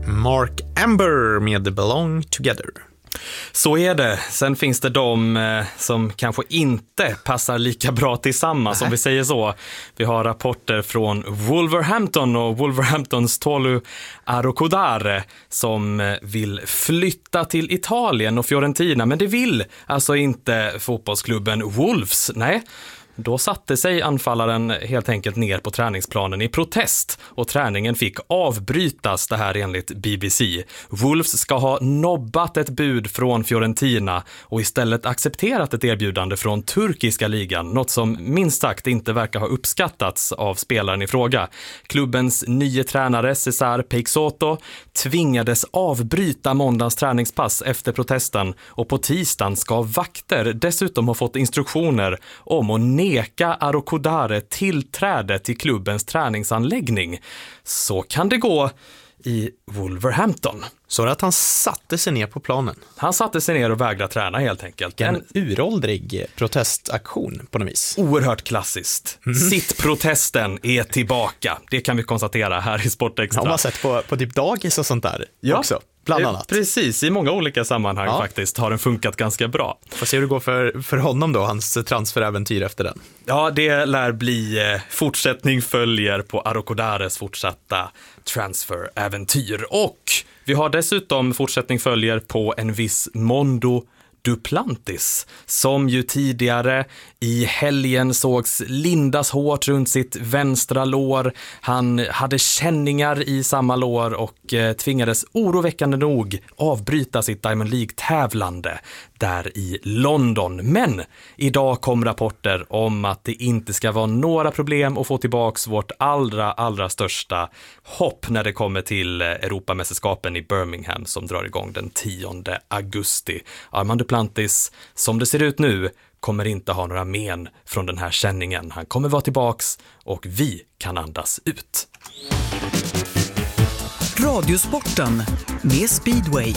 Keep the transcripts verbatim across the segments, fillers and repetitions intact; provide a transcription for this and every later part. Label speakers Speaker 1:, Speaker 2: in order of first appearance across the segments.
Speaker 1: Mark Amber med The Belong Together.
Speaker 2: Så är det. Sen finns det de eh, som kanske inte passar lika bra tillsammans, om vi säger så. Vi har rapporter från Wolverhampton och Wolverhamptons Tolu Arokodare som vill flytta till Italien och Fiorentina, men det vill alltså inte fotbollsklubben Wolves. Nej. Då satte sig anfallaren helt enkelt ner på träningsplanen i protest och träningen fick avbrytas, det här enligt B B C. Wolves ska ha nobbat ett bud från Fiorentina och istället accepterat ett erbjudande från turkiska ligan, något som minst sagt inte verkar ha uppskattats av spelaren i fråga. Klubbens nya tränare Cesar Peixoto tvingades avbryta måndagens träningspass efter protesten och på tisdagen ska vakter dessutom ha fått instruktioner om att neka Arokodare tillträde till klubbens träningsanläggning. Så kan det gå i Wolverhampton.
Speaker 1: Så att han satte sig ner på planen.
Speaker 2: Han satte sig ner och vägrade träna helt enkelt.
Speaker 1: En, en uråldrig protestaktion på något vis.
Speaker 2: Oerhört klassiskt. Mm. Sittprotesten är tillbaka. Det kan vi konstatera här i Sportextra.
Speaker 1: Ja, man har sett på, på typ dagis och sånt där ja. också. Bland annat.
Speaker 2: Precis, i många olika sammanhang ja. faktiskt har den funkat ganska bra.
Speaker 1: Får se hur det går för, för honom då, hans transferäventyr efter den.
Speaker 2: Ja, det lär bli eh, fortsättning följer på Arokodares fortsatta transferäventyr. Och vi har dessutom fortsättning följer på en viss Mondo Duplantis, som ju tidigare i helgen sågs lindas hårt runt sitt vänstra lår. Han hade känningar i samma lår och eh, tvingades oroväckande nog avbryta sitt Diamond League-tävlande där i London. Men idag kom rapporter om att det inte ska vara några problem att få tillbaks vårt allra, allra största hopp när det kommer till Europamästerskapen i Birmingham som drar igång den tionde augusti. Armand Duplantis, som det ser ut nu, kommer inte ha några men från den här känningen. Han kommer vara tillbaks och vi kan andas ut.
Speaker 3: Radiosporten med Speedway.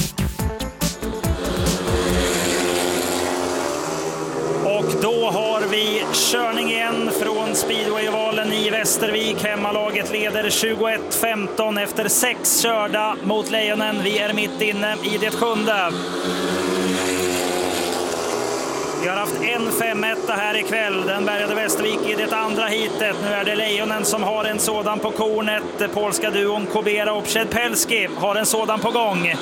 Speaker 4: Och då har vi körning igen från Speedway-ovalen i Västervik. Hemmalaget leder tjugoett femton efter sex körda mot Lejonen. Vi är mitt inne i det sjunde. Vi har haft en fem etta här ikväll. Den bärgade Västervik i det andra hitet. Nu är det Lejonen som har en sådan på kornet. Polska duon Kobera och Przedpelski har en sådan på gång.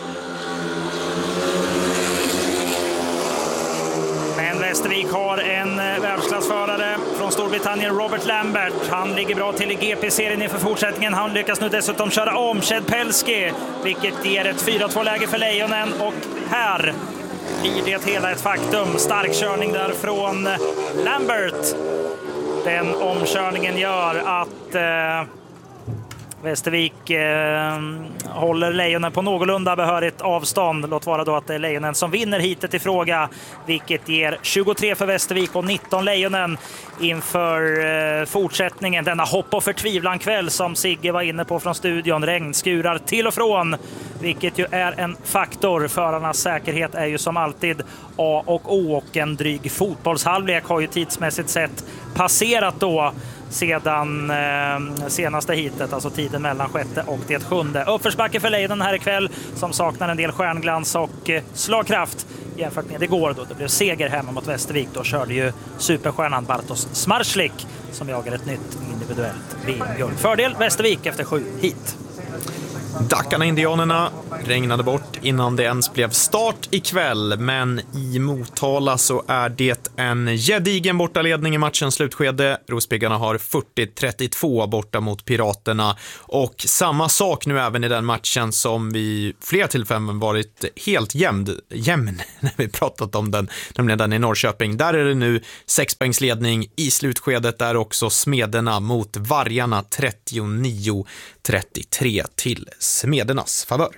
Speaker 4: Men Västervik har en världsklassförare från Storbritannien, Robert Lambert. Han ligger bra till i G P-serien inför fortsättningen. Han lyckas nu dessutom köra om Przedpelski, vilket ger ett fyra två-läge för Lejonen. Och här blir det hela ett faktum. Stark körning där från Lambert. Den omkörningen gör att eh, Västervik eh, håller Lejonen på någorlunda behörigt avstånd. Låt vara då att det är Lejonen som vinner hitet i fråga, vilket ger tjugotre för Västervik och nitton Lejonen inför eh, fortsättningen. Denna hopp och förtvivlan kväll som Sigge var inne på från studion. Regn skurar till och från, vilket ju är en faktor. Förarnas säkerhet är ju som alltid A och O, och en dryg fotbollshalvlek har ju tidsmässigt sett passerat då sedan eh, senaste hitet, alltså tiden mellan sjätte och det sjunde. Uppförsbacke för Lejonen här ikväll som saknar en del stjärnglans och eh, slagkraft jämfört med igår då det blev seger hemma mot Västervik. Då körde ju superstjärnan Bartosz Smarslik som jagar ett nytt individuellt V M-guld. Fördel Västervik efter sju hit.
Speaker 1: Dackarna Indianerna regnade bort innan det ens blev start ikväll, men i Motala så är det en gedigen bortaledning i matchens slutskede. Rosbyggarna har fyrtio trettiotvå borta mot Piraterna, och samma sak nu även i den matchen som vi flera tillfällen varit helt jämn, jämn när vi pratat om den, nämligen den i Norrköping. Där är det nu sexpoängsledning i slutskedet, där också Smederna mot Vargarna trettionio trettiotre till Smedernas favör.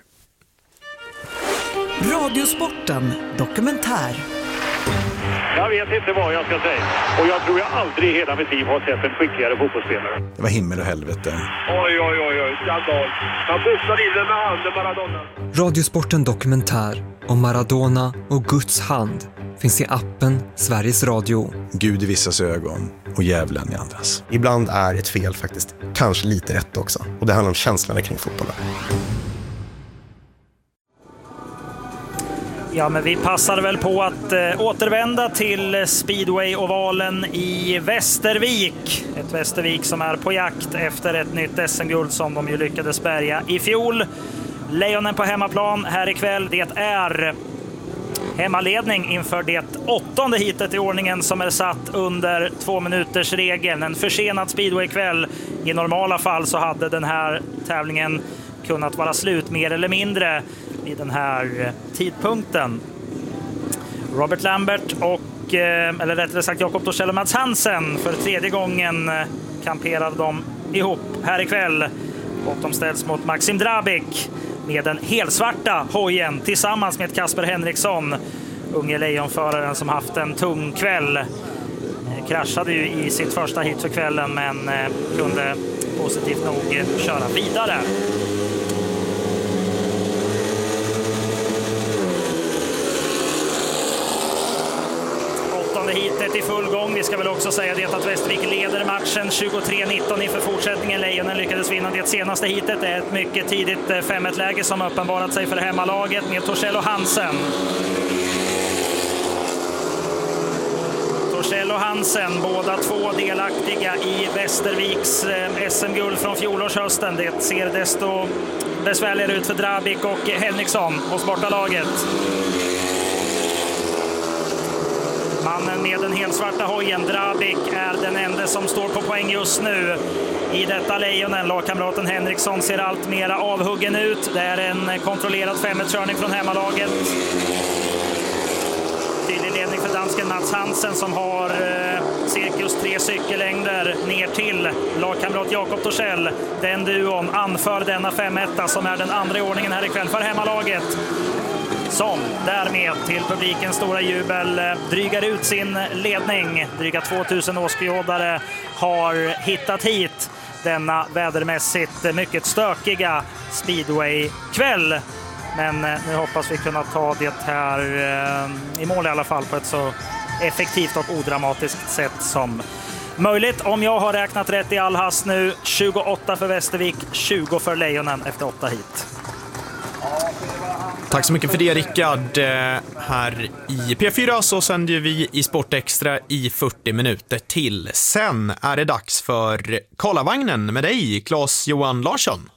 Speaker 3: Radiosporten dokumentär.
Speaker 5: Jag vet inte vad jag ska säga. Och jag tror jag aldrig i hela mitt liv har sett en skickligare fotbollsspelare.
Speaker 6: Det var himmel och helvete.
Speaker 5: Oj, oj, oj, oj. Skandal. Han boxade in den med handen, Maradona.
Speaker 7: Radiosporten dokumentär om Maradona och Guds hand finns i appen Sveriges Radio.
Speaker 6: Gud i vissas ögon och djävulen i andras.
Speaker 8: Ibland är ett fel faktiskt kanske lite rätt också. Och det handlar om känslorna kring fotbollen.
Speaker 4: Ja, men vi passade väl på att eh, återvända till Speedway-ovalen i Västervik. Ett Västervik som är på jakt efter ett nytt S M-guld som de ju lyckades bärga i fjol. Lejonen på hemmaplan här ikväll. Det är hemmaledning inför det åttonde hitet i ordningen som är satt under två minuters regeln. En försenad speedwaykväll. I normala fall så hade den här tävlingen kunnat vara slut mer eller mindre vid den här tidpunkten. Robert Lambert och, eller rättare sagt Jakob Torssell och Mats Hansen för tredje gången kamperade de ihop här ikväll. Och de ställs mot Maxim Drabik med den helsvarta hojen tillsammans med Kasper Henriksson, unge lejonföraren som haft en tung kväll. Kraschade ju i sitt första hit för kvällen men kunde positivt nog köra vidare. Hitet i full gång. Vi ska väl också säga det att Västervik leder matchen tjugotre nitton inför fortsättningen. Lejonen lyckades vinna det senaste hitet. Det är ett mycket tidigt fem ett-läge som uppenbarat sig för hemmalaget med Torssell och Hansen. Torssell och Hansen, båda två delaktiga i Västerviks S M-guld från fjolårshösten. Det ser desto besvärligare ut för Drabik och Henriksson hos bortalaget. Mannen med den helsvarta hojen, Drabik, är den enda som står på poäng just nu i detta lejonen. Lagkamraten Henriksson ser allt mera avhuggen ut. Det är en kontrollerad fem ett-körning från hemmalaget. Tydlig ledning för dansken Mats Hansen som har eh, cirkus tre cykellängder ner till lagkamrat Jakob Torssell. Den duon anför denna fem ett som är den andra i ordningen här ikväll för hemmalaget. Som därmed till publikens stora jubel drygar ut sin ledning. Dryga tvåtusen åskådare har hittat hit denna vädermässigt mycket stökiga speedway-kväll. Men nu hoppas vi kunna ta det här i mål i alla fall på ett så effektivt och odramatiskt sätt som möjligt. Om jag har räknat rätt i all hast nu, tjugoåtta för Västervik, tjugo för Lejonen efter åtta hit.
Speaker 1: Tack så mycket för det, Rickard. Här i P fyra så sänder vi i Sport Extra i fyrtio minuter till. Sen är det dags för Karlavagnen med dig, Claes-Johan Larsson.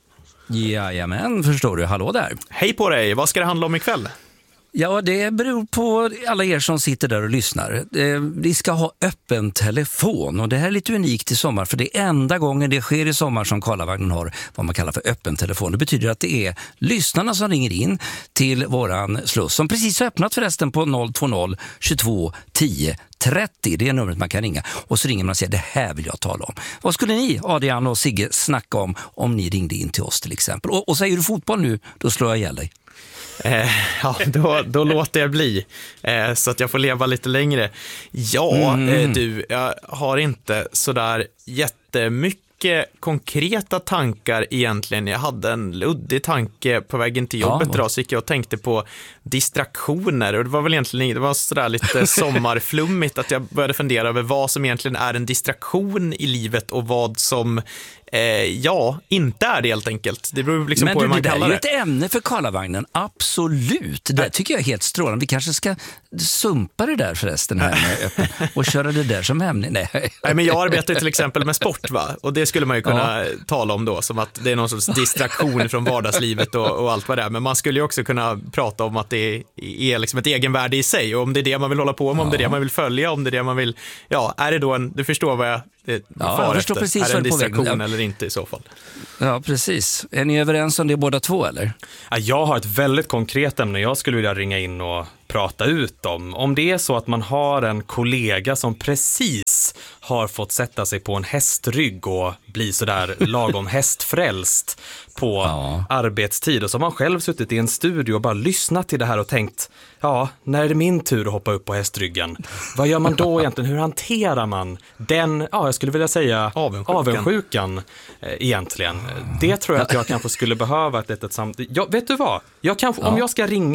Speaker 8: Jajamän, förstår du. Hallå där.
Speaker 1: Hej på dig. Vad ska det handla om ikväll?
Speaker 8: Ja, det beror på alla er som sitter där och lyssnar. Vi ska ha öppen telefon och det här är lite unikt i sommar för det är enda gången det sker i sommar som Karlavagnen har vad man kallar för öppen telefon. Det betyder att det är lyssnarna som ringer in till våran sluss som precis har öppnat förresten på noll två noll tjugotvå tio trettio. Det är numret man kan ringa och så ringer man och säger det här vill jag tala om. Vad skulle ni, Adrian och Sigge, snacka om om ni ringde in till oss till exempel? Och, och säger du fotboll nu, då slår jag ihjäl dig.
Speaker 1: Eh, ja, då, då låter jag bli eh, så att jag får leva lite längre. Ja, mm. eh, du, jag har inte sådär jättemycket konkreta tankar egentligen. Jag hade en luddig tanke på vägen till jobbet ja. idag, så gick jag och tänkte på distraktioner och det var väl egentligen det var sådär lite sommarflummigt att jag började fundera över vad som egentligen är en distraktion i livet och vad som Eh, ja, inte är det helt enkelt. Det beror liksom
Speaker 8: Men
Speaker 1: på
Speaker 8: du,
Speaker 1: hur man
Speaker 8: det
Speaker 1: kallar det.
Speaker 8: Men det är ju ett ämne för Karlavagnen, absolut. Det tycker jag är helt strålande. Vi kanske ska sumpa det där förresten här med öppen och köra det där som ämne. Nej.
Speaker 1: Nej, men jag arbetar till exempel med sport, va? Och det skulle man ju kunna ja. tala om då, som att det är någon sorts distraktion från vardagslivet och, och allt vad det är. Men man skulle ju också kunna prata om att det är liksom ett egenvärde i sig och om det är det man vill hålla på med, om ja. det är det man vill följa, om det är det man vill, ja, är det då en, du förstår vad jag det,
Speaker 8: ja, jag förstår precis
Speaker 1: är det en distraktion
Speaker 8: ja.
Speaker 1: eller inte i så fall?
Speaker 8: Ja, precis. Är ni överens om det båda två, eller?
Speaker 2: Ja, jag har ett väldigt konkret ämne jag skulle vilja ringa in och prata ut om. Om det är så att man har en kollega som precis har fått sätta sig på en hästrygg och bli sådär lagom hästfrälst på ja. arbetstid och så har man själv suttit i en studio och bara lyssnat till det här och tänkt, ja, när är det min tur att hoppa upp på hästryggen? Vad gör man då egentligen? Hur hanterar man den, ja, jag skulle vilja säga avundsjukan, avundsjukan eh, egentligen? Det tror jag att jag kanske skulle behöva ett litet samtal. Ja, vet du vad? Jag kanske, ja. Om jag ska ringa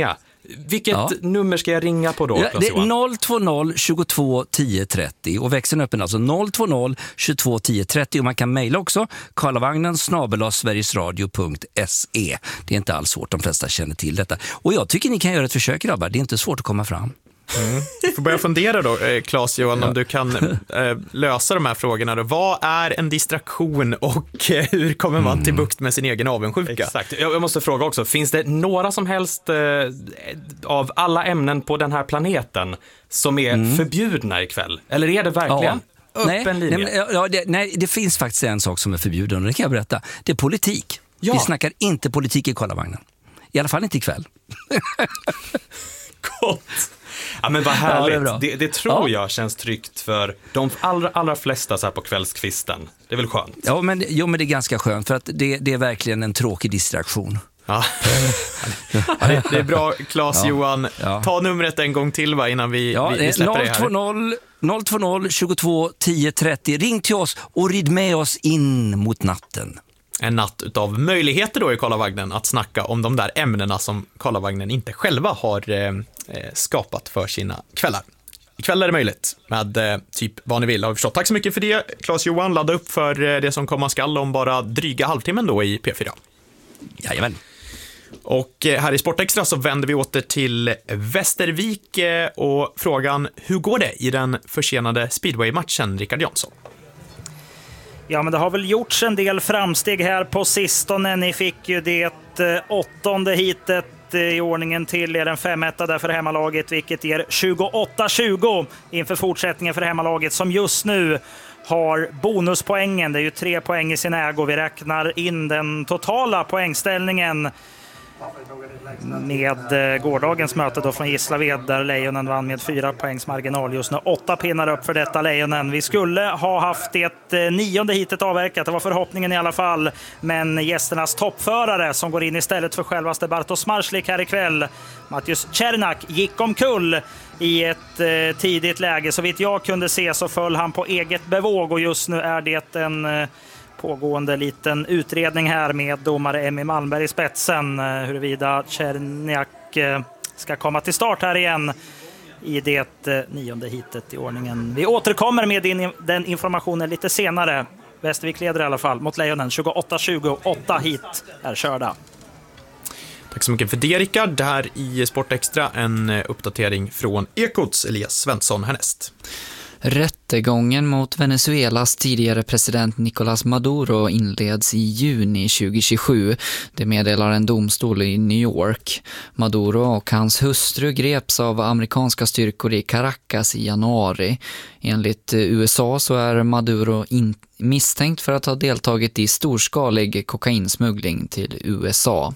Speaker 2: Vilket
Speaker 8: Ja.
Speaker 2: nummer ska jag ringa på då?
Speaker 8: Ja, det är noll två noll tjugotvå tio trettio och växeln är öppen alltså noll två noll tjugotvå tio trettio och man kan mejla också karlavagnen snabel-a sverigesradio punkt se. Det är inte alls svårt, de flesta känner till detta. Och jag tycker ni kan göra ett försök, grabbar, det är inte svårt att komma fram.
Speaker 1: Mm. Du får börja fundera då, Claes Johan, om du kan eh, lösa de här frågorna då. Vad är en distraktion och eh, hur kommer man till bukt med sin egen avundsjuka?
Speaker 2: Exakt. Jag, jag måste fråga också, finns det några som helst eh, av alla ämnen på den här planeten som är mm. förbjudna ikväll? Eller är det verkligen
Speaker 8: ja.
Speaker 2: öppen
Speaker 8: nej,
Speaker 2: linje?
Speaker 8: Nej, ja, det, nej, det finns faktiskt en sak som är förbjuden och det kan jag berätta. Det är politik. Ja. Vi snackar inte politik i Karlavagnen. I alla fall inte ikväll.
Speaker 2: Gott. Ja, men vad härligt.
Speaker 8: Ja,
Speaker 2: det, det, det tror ja. jag känns tryggt för de allra, allra flesta så här på kvällskvisten. Det är väl skönt?
Speaker 8: Ja, men, jo, men det är ganska skönt för att det, det är verkligen en tråkig distraktion.
Speaker 1: Ja. Ja, det, det är bra, Claes
Speaker 8: ja.
Speaker 1: Johan.
Speaker 8: Ja.
Speaker 1: Ta numret en gång till va, innan vi,
Speaker 8: ja,
Speaker 1: vi, vi släpper det här.
Speaker 8: noll två noll tjugotvå tio trettio. Ring till oss och rid med oss in mot natten.
Speaker 1: En natt utav möjligheter då i Karlavagnen att snacka om de där ämnena som Karlavagnen inte själva har eh, skapat för sina kvällar. Ikväll är det möjligt med eh, typ vad ni vill, har vi förstått. Tack så mycket för det, Claes Johan. Ladda upp för eh, det som komma skall om bara dryga halvtimmen då i P fyra.
Speaker 8: Jajamän.
Speaker 1: Och eh, här i Sportextra så vänder vi åter till Västervik eh, och frågan, hur går det i den försenade speedway-matchen, Rickard Jansson?
Speaker 4: Ja, men det har väl gjorts en del framsteg här på sistone. Ni fick ju det eh, åttonde hitet i ordningen till er, en fem ett där för hemmalaget, vilket ger tjugoåtta tjugo inför fortsättningen för hemmalaget som just nu har bonuspoängen. Det är ju tre poäng i sin ägo. Vi räknar in den totala poängställningen med gårdagens möte då från Gislaved där Lejonen vann med fyra poängs marginal. Just nu åtta pinnar upp för detta Lejonen. Vi skulle ha haft det nionde hitet avverkat, det var förhoppningen i alla fall. Men gästernas toppförare som går in istället för självaste Bartosz Marslik här ikväll, Mattius Czernak, gick omkull i ett eh, tidigt läge. Så vitt jag kunde se så föll han på eget bevåg och just nu är det en eh, pågående liten utredning här med domare Emmy Malmberg i spetsen eh, huruvida Czerniak eh, ska komma till start här igen i det eh, nionde hitet i ordningen. Vi återkommer med din, den informationen lite senare. Västervik leder i alla fall mot Lejonen tjugoåtta tjugo, åtta hit är körda.
Speaker 1: Tack så mycket för det, Rickard. Det här i Sportextra, en uppdatering från Ekots Elias Svensson härnäst.
Speaker 9: Rättegången mot Venezuelas tidigare president Nicolás Maduro inleds i juni tjugohundratjugosju. Det meddelar en domstol i New York. Maduro och hans hustru greps av amerikanska styrkor i Caracas i januari. Enligt U S A så är Maduro in- misstänkt för att ha deltagit i storskalig kokainsmuggling till U S A.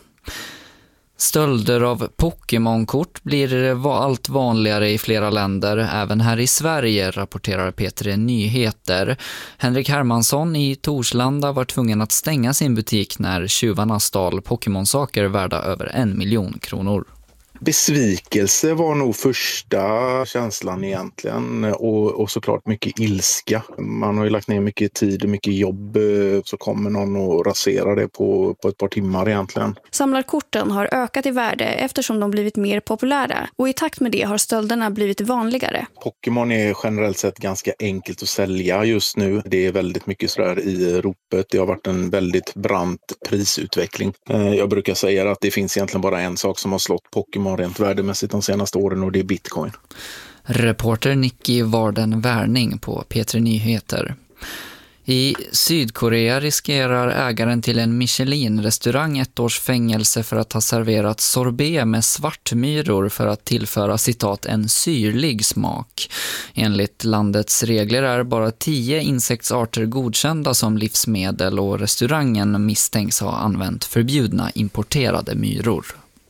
Speaker 9: Stölder av Pokémon-kort blir allt vanligare i flera länder, även här i Sverige, rapporterar P tre Nyheter. Henrik Hermansson i Torslanda var tvungen att stänga sin butik när tjuvarna stal Pokémon-saker värda över en miljon kronor.
Speaker 10: Besvikelse var nog första känslan egentligen och, och såklart mycket ilska. Man har ju lagt ner mycket tid och mycket jobb, så kommer någon och raserar det på, på ett par timmar egentligen.
Speaker 11: Samlarkorten har ökat i värde eftersom de blivit mer populära och i takt med det har stölderna blivit vanligare.
Speaker 10: Pokémon är generellt sett ganska enkelt att sälja just nu. Det är väldigt mycket sådär i ropet. Det har varit en väldigt brant prisutveckling. Jag brukar säga att det finns egentligen bara en sak som har slått Pokémon rent värdemässigt de senaste åren och det är bitcoin.
Speaker 9: Reporter Nicky Varden Värning på P tre Nyheter. I Sydkorea riskerar ägaren till en Michelin-restaurang ett års fängelse för att ha serverat sorbet med svartmyror för att tillföra citat en syrlig smak. Enligt landets regler är bara tio insektsarter godkända som livsmedel och restaurangen misstänks ha använt förbjudna importerade myror.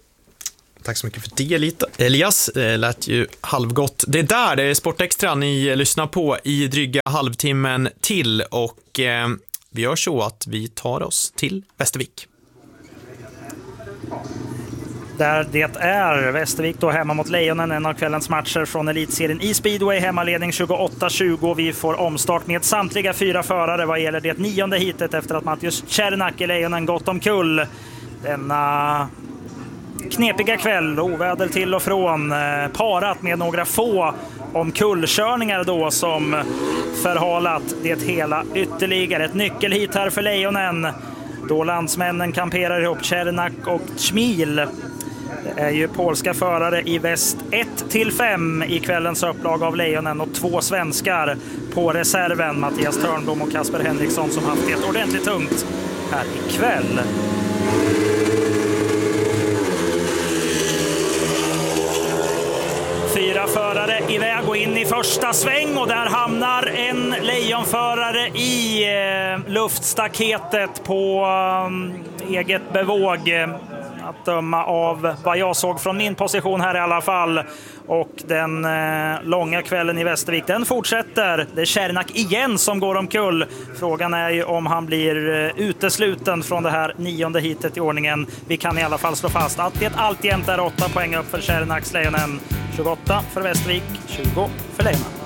Speaker 1: Tack så mycket för det, Elias. Det lät ju halvgott. Det där, det är Sportextra ni lyssnar på i dryga halvtimmen till och eh, vi gör så att vi tar oss till Västervik.
Speaker 4: Där det är Västervik då hemma mot Lejonen, en av kvällens matcher från elitserien i speedway, hemmaledning tjugoåtta tjugo. Vi får omstart med samtliga fyra förare vad gäller det nionde hitet efter att Mattius Czernak i Lejonen gått omkull. Denna knepiga kväll, oväder till och från, parat med några få omkullkörningar då som förhalat det hela ytterligare. Ett nyckelhit här för Lejonen då landsmännen kamperar ihop Czernak och Chmil. Det är ju polska förare i väst ett till fem i kvällens upplag av Lejonen och två svenskar på reserven, Mattias Törnblom och Kasper Henriksson, som haft det ordentligt tungt här ikväll. Fyra förare iväg och in i första sväng och där hamnar en lejonförare i eh, luftstaketet på eh, eget bevåg. Att döma av vad jag såg från min position här i alla fall. Och den eh, långa kvällen i Västervik, den fortsätter. Det är Czernak igen som går omkull. Frågan är ju om han blir eh, utesluten från det här nionde hitet i ordningen. Vi kan i alla fall slå fast att det alltjämt är åtta poäng upp för Czernaks Lejonen. tjugoåtta för Västervik, tjugo för Lejonen.